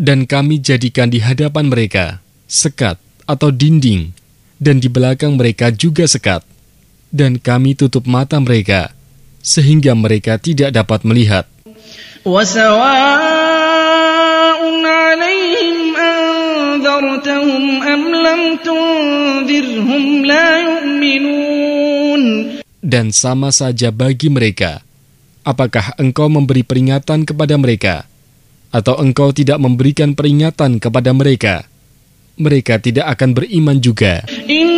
Dan kami jadikan di hadapan mereka sekat atau dinding, dan di belakang mereka juga sekat. Dan kami tutup mata mereka, sehingga mereka tidak dapat melihat. وَسَوَاءٌ عَلَيْهِمْ أَنذَرْتَهُمْ أَمْ لَمْ تُنذِرْهُمْ لَا يُؤْمِنُونَ. Dan sama saja bagi mereka, apakah engkau memberi peringatan kepada mereka, atau engkau tidak memberikan peringatan kepada mereka, mereka tidak akan beriman juga.